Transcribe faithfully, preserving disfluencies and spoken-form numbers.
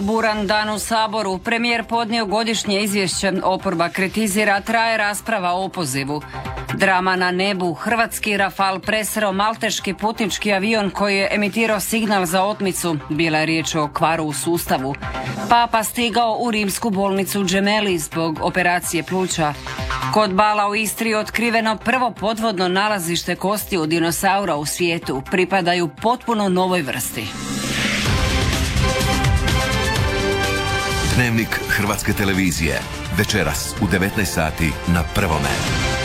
Buran dan u Saboru. Premijer podnio godišnje izvješće. Oporba kritizira, traje rasprava o opozivu. Drama na nebu. Hrvatski Rafal presreo malteški putnički avion koji je emitirao signal za otmicu. Bila je riječ o kvaru u sustavu. Papa stigao u rimsku bolnicu Gemelli zbog operacije pluća. Kod Bala u Istri otkriveno prvo podvodno nalazište kostiju dinosaura u svijetu. Pripadaju potpuno novoj vrsti. Dnevnik Hrvatske televizije. Večeras u devetnaest sati na Prvome.